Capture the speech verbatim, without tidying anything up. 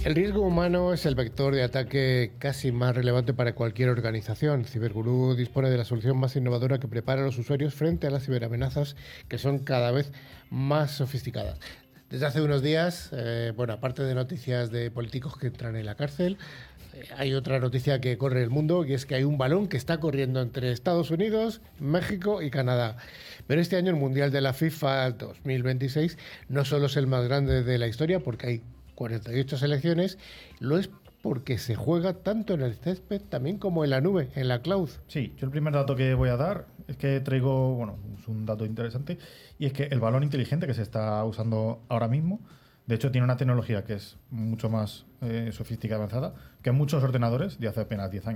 El riesgo humano es el vector de ataque casi más relevante para cualquier organización. Cyberguru dispone de la solución más innovadora que prepara a los usuarios frente a las ciberamenazas que son cada vez más sofisticadas. Desde hace unos días, eh, bueno, aparte de noticias de políticos que entran en la cárcel, eh, hay otra noticia que corre el mundo y es que hay un balón que está corriendo entre Estados Unidos, México y Canadá. Pero este año el Mundial de la FIFA dos mil veintiséis no solo es el más grande de la historia porque hay cuarenta y ocho selecciones, lo es porque se juega tanto en el césped también como en la nube, en la cloud. Sí, yo el primer dato que voy a dar es que traigo, bueno, es un dato interesante, y es que el balón inteligente que se está usando ahora mismo, de hecho tiene una tecnología que es mucho más eh, sofisticada y avanzada que muchos ordenadores de hace apenas diez años.